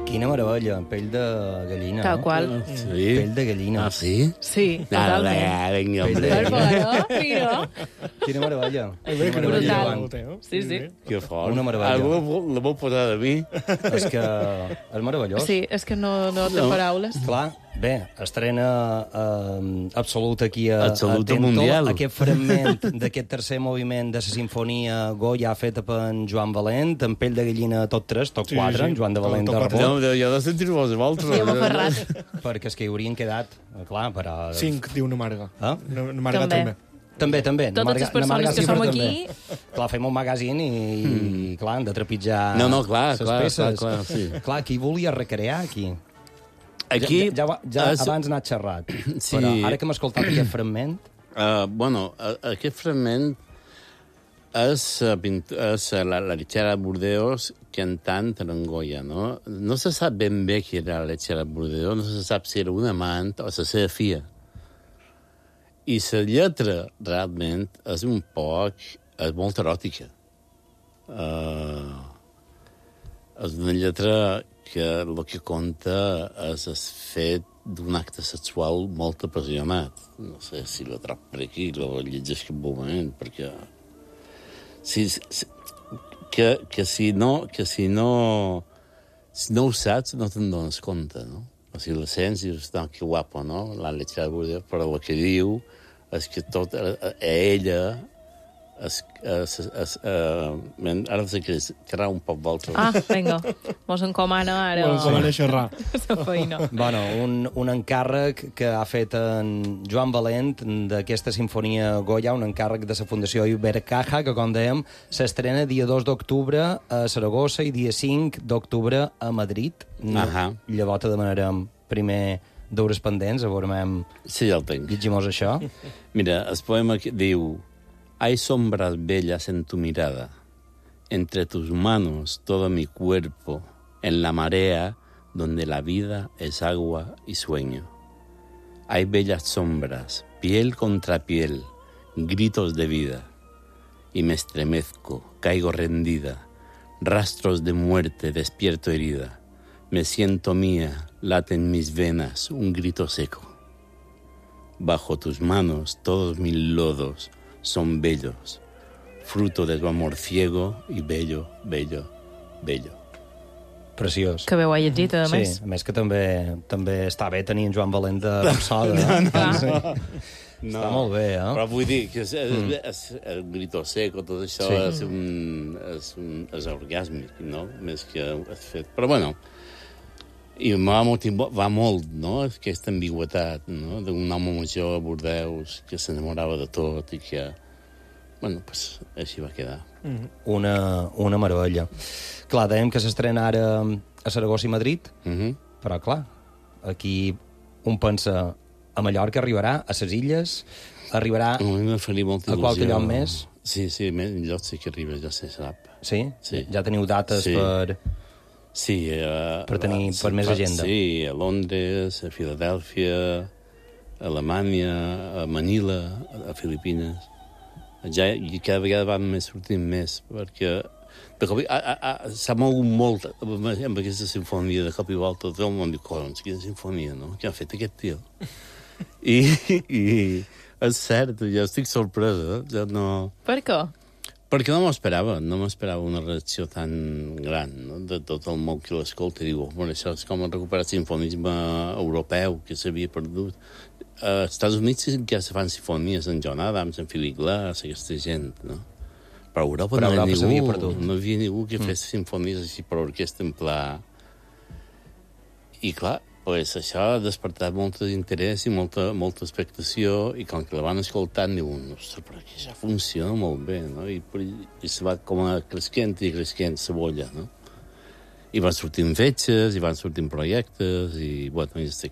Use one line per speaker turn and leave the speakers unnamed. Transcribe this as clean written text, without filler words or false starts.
Quina meravella, pell de gallina.
Tal qual.
Sí.
Pell de gallina.
Ah, sí?
Sí,
Nada,
totalment.
vinga,
Pell
hombre.
de-
Per bueno, mira.
Quina meravella.
Ai, bé, que no
Brutal.
m'havia agradat,
Sí, sí.
Que fort.
Una meravella.
Algú la vol posar de mi?
És que és meravellós.
Sí, és que no té
No.
paraules.
Clar, bé, estrena Absolut aquí a
Absolut
Tento,
Mundial.
aquest fragment d'aquest tercer moviment de la sinfonia Goya feta per en Joan Valent, amb pell de gallina tot tres, tot
Sí,
quatre,
sí.
en Joan de Valent
Tot
de
quatre.
rebot,
No, jo de sentir-vos a vosaltres.
Sí, hem aferrat.
perquè és que hi haurien quedat, clar, però...
5, diu una Marga.
Ah?
Una Marga
També.
també.
També.
Totes les persones que som aquí...
Clar, fem un magazine i clar, hem de trepitjar
No, clar,
les
clar,
peces.
clar, sí.
Clar, qui volia recrear aquí?
Aquí...
Ja abans n'ha xerrat,
Sí.
però ara que hem escoltat aquest fragment...
Bueno, aquest fragment és la lechera de Burdeos cantant en Goya, no? No se sap ben bé qui era la lechera de Burdeos, no se sap si era un amant o la seva filla. I la lletra, realment, és un poc... és molt eròtica. És una lletra que el que conta és el fet d'un acte sexual molt apassionat. No sé si lo trob per aquí, lo llegeix un moment, perquè... Si no ho saps, no te'n dones compte, no? O sigui, la sents i dius, no, que guapo, no? La lechera de Burdeos, però el que diu és que tot a ella... ara sé que quedarà un poc volta.
Ah, vinga, mos encomana ara.
Bueno, com a xerrar.
La feina.
Bueno, un encàrrec que ha fet en Joan Valent d'aquesta sinfonia Goya, un encàrrec de la Fundació Ibercaja, que, com dèiem, s'estrena dia 2 d'octubre a Saragossa i dia 5 d'octubre a Madrid.
Ahà.
Llavors te demanarem primer deures pendents, a veure,
Sí, ja el tinc.
llegim-nos això.
Mira, el poema que diu: hay sombras bellas en tu mirada, entre tus manos todo mi cuerpo, en la marea donde la vida es agua y sueño. Hay bellas sombras, piel contra piel, gritos de vida, y me estremezco, caigo rendida, rastros de muerte, despierto herida, me siento mía, late en mis venas un grito seco. Bajo tus manos todos mis lodos son bellos, fruto de tu amor ciego y bello, bello, bello.
Preciós.
Que bé ho ha llegit, a
Sí,
més.
a més que també està bé tenir en Joan Valent de Rapsoda.
No,
Està molt bé, eh?
Però vull dir que és el grito seco, tot això
Sí.
és orgàsmic, no? Més que el fet... Però bueno, i va molt, no?, aquesta ambigüetat, no?, d'un home major a Bordeus que s'enamorava de tot i que... Bueno, pues així va quedar.
Una meravella. Clar, dèiem que s'estrena ara a Saragossa i Madrid, però clar, aquí un pensa a Mallorca arribarà, a ses illes, arribarà
A mi em faria molta
a
il·lusió.
qualque lloc més.
Sí, més lloc sí que arriba, ja se sap.
Sí?
Sí.
Ja teniu dates
Sí.
per...
Sí,
Per tenir- per més agenda.
Sí, a Londres, a Filadèlfia, a Alemanya, a Manila, a Filipines. Ja, i cada vegada van sortint més, perquè s'ha mogut molt amb aquesta sinfonia de cop i volta. Tot el món diu, collons, quina sinfonia, no?, que ha fet aquest tio. I és cert, jo estic sorpresa, ja no...
Per què?
Perquè no m'esperava una reacció tan gran, no?, de tot el món que l'escolta i diu, bueno, això és com recuperar el sinfonisme europeu que s'havia perdut. Als Estats Units sí que se fan sinfonies en John Adams, en Philip Glass, aquesta gent, no? Però a Europa no
s'havia perdut.
No hi havia ningú que fes sinfonies així per orquestra en pla... I clar, pues, això ha despertat molt d'interès i molta expectació, i com que la van escoltant diuen, ostres, però que això funciona molt bé, no? I se va com a cresquent i cresquent la bolla, no? I van sortint fetges, i van sortint projectes, i bueno, ja estic